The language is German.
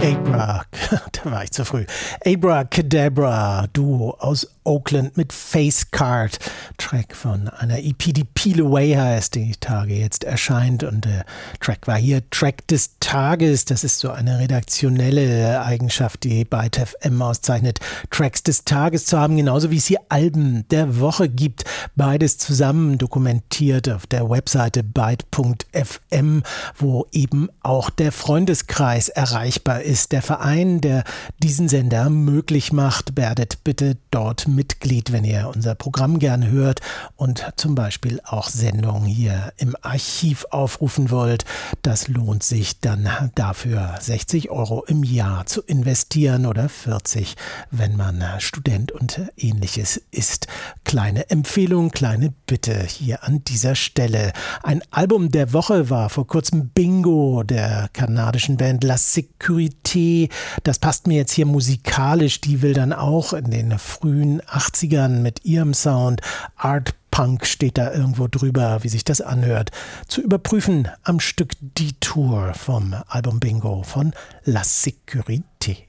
Da war ich zu früh. Abracadabra, Duo aus Oakland mit Facecard. Track von einer EP, die Peel Away heißt, die Tage jetzt erscheint. Und der Track war hier Track des Tages. Das ist so eine redaktionelle Eigenschaft, die Byte FM auszeichnet, Tracks des Tages zu haben, genauso wie es hier Alben der Woche gibt. Beides zusammen dokumentiert auf der Webseite byte.fm, wo eben auch der Freundeskreis erreichbar ist. Der Verein, der diesen Sender möglich macht. Werdet bitte dort Mitglied, wenn ihr unser Programm gern hört und zum Beispiel auch Sendungen hier im Archiv aufrufen wollt. Das lohnt sich dann dafür 60 € im Jahr zu investieren oder 40, wenn man Student und ähnliches ist. Kleine Empfehlung, kleine Bitte hier an dieser Stelle. Ein Album der Woche war vor kurzem Bingo der kanadischen Band La Sécurité. Das passt mir jetzt hier musikalisch. Die will dann auch in den frühen 80ern mit ihrem Sound, Art Punk steht da irgendwo drüber, wie sich das anhört, zu überprüfen am Stück Detour vom Album Bingo von La Sécurité.